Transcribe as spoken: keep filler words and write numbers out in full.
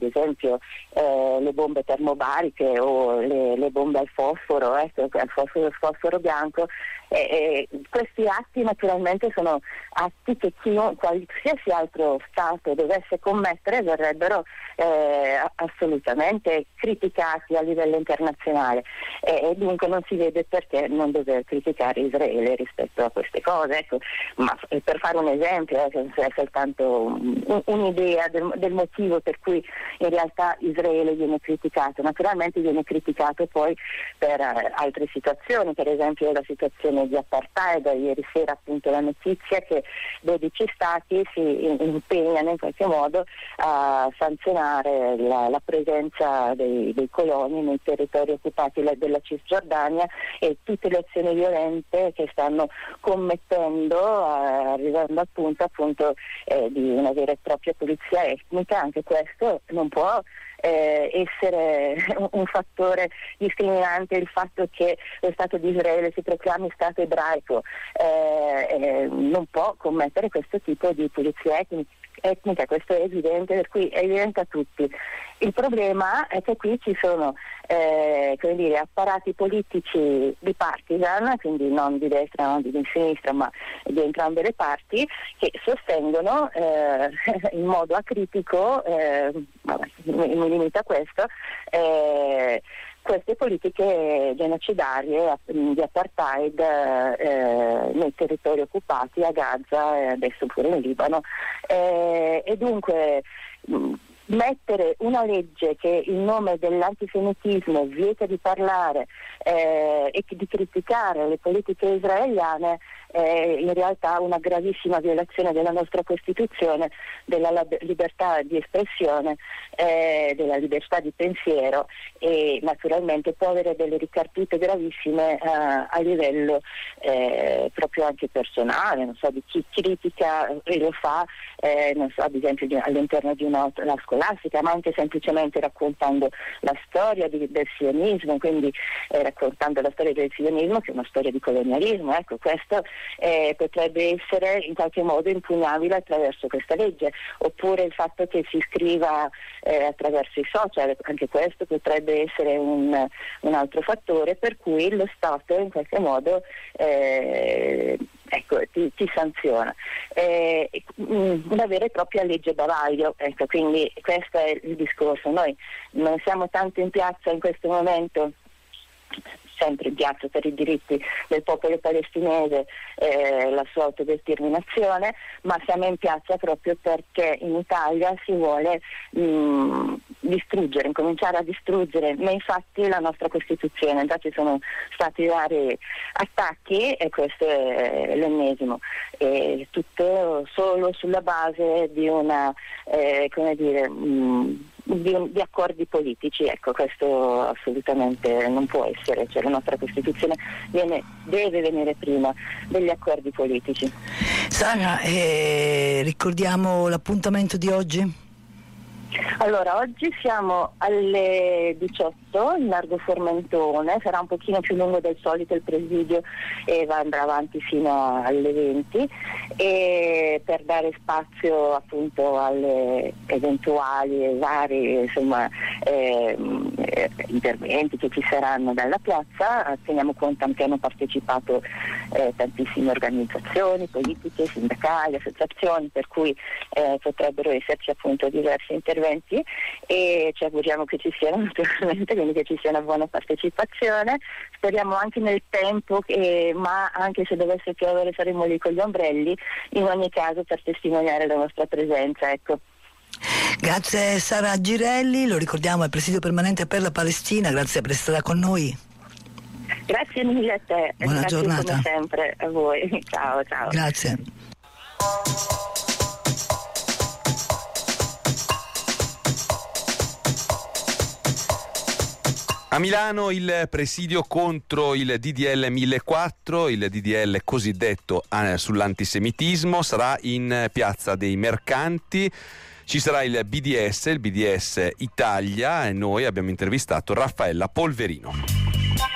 esempio eh, le bombe termobariche o le, le bombe al fosforo, ecco, al fosforo, al fosforo bianco. Eh, eh, questi atti naturalmente sono atti che chi, qualsiasi altro Stato dovesse commettere verrebbero eh, assolutamente criticati a livello internazionale, eh, e dunque non si vede perché non dover criticare Israele rispetto a queste cose, ecco. Ma per fare un esempio, eh, è soltanto un, un'idea del, del motivo per cui in realtà Israele viene criticato. Naturalmente viene criticato poi per eh, altre situazioni, per esempio la situazione di apartheid. Ieri sera appunto la notizia che dodici stati si impegnano in qualche modo a sanzionare la, la presenza dei, dei coloni nei territori occupati della Cisgiordania e tutte le azioni violente che stanno commettendo, eh, arrivando appunto, appunto eh, di una vera e propria pulizia etnica. Anche questo non può Eh, essere un, un fattore discriminante il fatto che lo Stato di Israele si proclami Stato ebraico, eh, eh, non può commettere questo tipo di pulizia etnica. etnica, questo è evidente, per cui è evidente a tutti. Il problema è che qui ci sono eh, come dire, apparati politici di partisan, quindi non di destra, non di sinistra, ma di entrambe le parti, che sostengono eh, in modo acritico, eh, vabbè, mi, mi limito a questo, eh, queste politiche genocidarie di apartheid eh, nei territori occupati, a Gaza e adesso pure in Libano, eh, e dunque mh, mettere una legge che in nome dell'antisemitismo vieta di parlare eh, e di criticare le politiche israeliane è in realtà una gravissima violazione della nostra Costituzione, della lab- libertà di espressione, eh, della libertà di pensiero, e naturalmente può avere delle ricadute gravissime eh, a livello eh, proprio anche personale, non so, di chi critica e lo fa, eh, non so, ad esempio di, all'interno di una, una scolastica, ma anche semplicemente raccontando la storia di, del sionismo, quindi eh, raccontando la storia del sionismo, che è una storia di colonialismo. Ecco, questo Eh, potrebbe essere in qualche modo impugnabile attraverso questa legge, oppure il fatto che si scriva eh, attraverso i social, anche questo potrebbe essere un, un altro fattore per cui lo Stato in qualche modo eh, ecco, ti, ti sanziona. Eh, una vera e propria legge bavaglio, ecco, quindi questo è il discorso. Noi non siamo tanto in piazza in questo momento, sempre in piazza per i diritti del popolo palestinese, eh, la sua autodeterminazione, ma siamo in piazza proprio perché in Italia si vuole mh, distruggere, incominciare a distruggere, ma infatti la nostra Costituzione. Già ci sono stati vari attacchi e questo è l'ennesimo, e tutto solo sulla base di una, eh, come dire, mh, Di, di accordi politici. Ecco, questo assolutamente non può essere, cioè la nostra Costituzione viene, deve venire prima degli accordi politici. Sara, eh, ricordiamo l'appuntamento di oggi? Allora, oggi siamo alle diciotto in Largo Formentone, sarà un pochino più lungo del solito il presidio e va, andrà avanti fino alle venti, e per dare spazio appunto alle eventuali e vari insomma eh, interventi che ci saranno dalla piazza. Teniamo conto che hanno partecipato eh, tantissime organizzazioni politiche, sindacali, associazioni, per cui eh, potrebbero esserci appunto diversi interventi, e ci auguriamo che ci siano naturalmente, quindi che ci sia una buona partecipazione. Speriamo anche nel tempo, che, ma anche se dovesse piovere saremo lì con gli ombrelli in ogni caso per testimoniare la nostra presenza, ecco. Grazie Sara Girelli, lo ricordiamo, è presidio permanente per la Palestina, grazie per essere con noi. Grazie mille a te. Buona grazie giornata. Come sempre a voi. Ciao, ciao. Grazie. A Milano il presidio contro il D D L millequattro, il D D L cosiddetto sull'antisemitismo, sarà in Piazza dei Mercanti. Ci sarà il B D S, il B D S Italia, e noi abbiamo intervistato Raffaella Polverino.